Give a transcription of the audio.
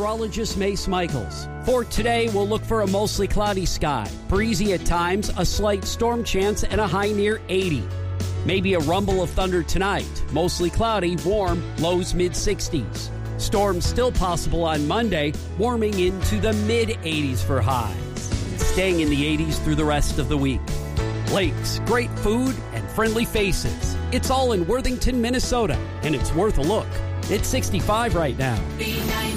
meteorologist Mace Michaels. For today, we'll look for a mostly cloudy sky, breezy at times, a slight storm chance, and a high near 80. Maybe a rumble of thunder tonight. Mostly cloudy, warm, lows mid-60s. Storms still possible on Monday, warming into the mid-80s for highs. Staying in the 80s through the rest of the week. Lakes, great food, and friendly faces. It's all in Worthington, Minnesota, and it's worth a look. It's 65 right now.